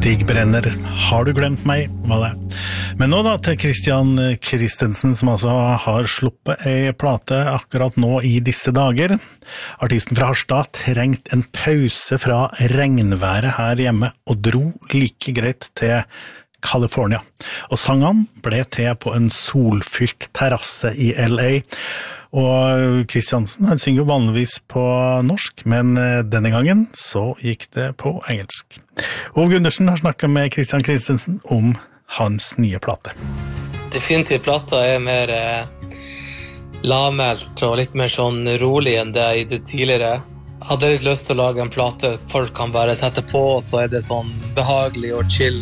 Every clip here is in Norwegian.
Stig Brenner, har du glemt meg, var det. Men nå da til Christian Christensen, som altså har sluppet en plate akkurat nå i disse dager. Artisten fra Harstad trengte en pause fra regnværet her hjemme, og dro like greit til California. Og sangen ble til på en solfylt terrasse i LA. Og Christiansen, han synger jo vanligvis på norsk, men denne gangen så gikk det på engelsk. Ove Gundersen har snakket med Christian Christensen om hans nye plate. Definitivt plata mer lavmælt og litt mer sånn rolig enn det jeg gjorde tidligere. Jeg hadde litt lyst til å lage en plate folk kan bare sette på, og så det sånn behagelig og chill.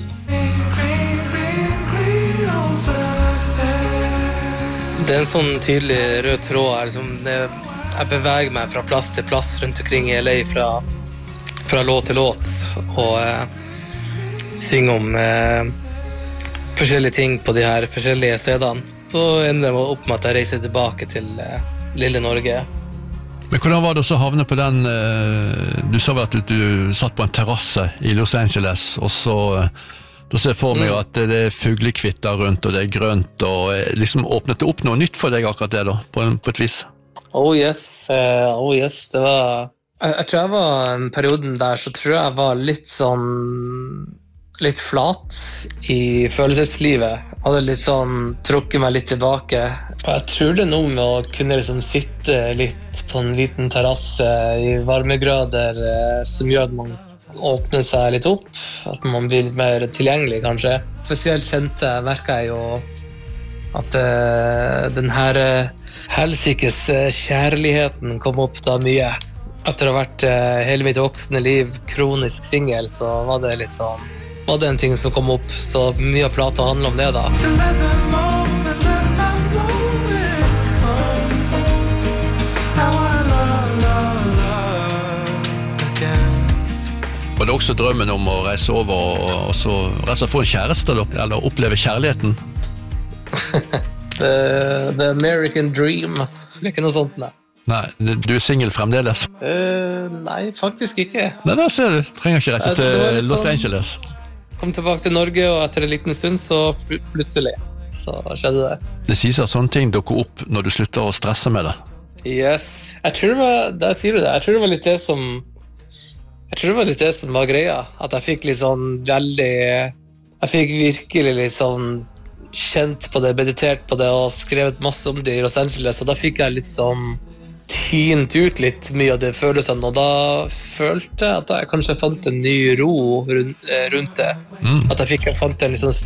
Det en sånn tydelig rød tråd. Jeg beveger meg fra plass til plass rundt omkring i LA fra låt til låt og synger om forskjellige ting på de her forskjellige stedene. Så ender det opp med at jeg reiser tilbake til lille Norge. Men hvordan var det også å havne på den, du sa vel at du satt på en terrasse i Los Angeles, og så da ser jeg for meg at det fuglekvitter rundt, og det grønt, og liksom åpnet det opp noe nytt for deg akkurat det da, på et vis? Oh yes, det var... Jeg tror jeg var en perioden der, så tror jeg var litt flat i følelseslivet. Jeg hadde litt sånn, trukket meg litt tilbake. Og jeg tror det noe med å kunne liksom sitte litt på en liten terrasse i varmegrader, som gjør at man åpner seg litt opp, at man blir litt mer tilgjengelig kanskje. Spesielt merket jeg jo at den her helsikes kjærligheten kom opp da mye. Etter å ha vært hele mitt voksne liv kronisk singel, så var det litt sånn, var det en ting som kom opp, så mye av plata handler om det da. Var det også drømmen om å reise over og så reise få en kjæreste, eller oppleve kjærligheten? The American Dream. Det ikke noe sånt, nei. Nei, du single fremdeles? Nei, faktisk ikke. Nei, da ser du. Trenger ikke reise til Los Angeles. Kom tilbake til Norge, og etter en liten stund så plutselig så skjedde det. Det sies at sånne ting dukker opp når du slutter å stresse med det. Yes. Jeg tror det var litt det som... Jeg tror det var litt det som var greia, at jeg fikk litt sånn jeg fikk virkelig litt sånn kjent på det, meditert på det og skrevet masse om det i Los Angeles, og da fikk jeg litt sånn tynt ut litt mye av det følelsene, og da følte jeg at jeg kanskje fant en ny ro rundt det. At jeg fant en litt sånn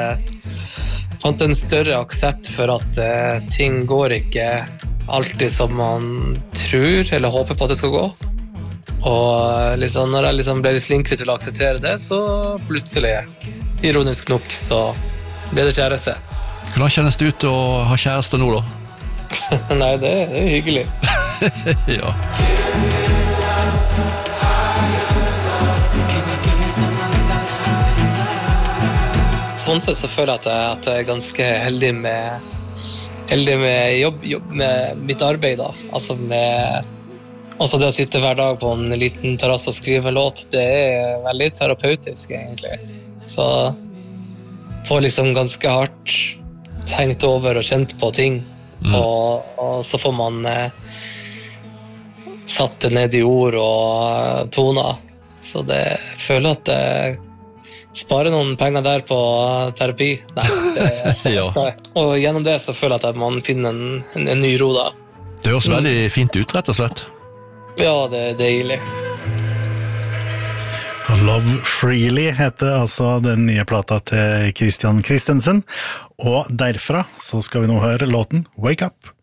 større aksept for at ting går ikke alltid som man tror eller håper på at det skal gå. Og liksom, når jeg liksom ble litt flinkere til å akseptere det, så plutselig, ironisk nok, så ble det kjæreste. Hvordan kjennes det ut å ha kjæreste nå da? Nei, det er hyggelig. Ja. Sånn sett så føler jeg at jeg er ganske heldig med jobb med mitt arbeid da. Altså det å sitte hver dag på en liten terrasse og skrive en låt, det er veldig terapeutisk egentlig. Så får liksom ganske hardt tenkt over og kjent på ting, og så får man satt det ned i ord og toner. Så det føler at det sparer noen penger der på terapi. Nei, ja. Og gjennom det så føler jeg at man finner en ny ro da. Det høres veldig fint ut, rett og slett. Ja, det er deilig. Love Freely heter altså den nye plata til Christian Christensen, og derfra så skal vi nå høre låten Wake Up.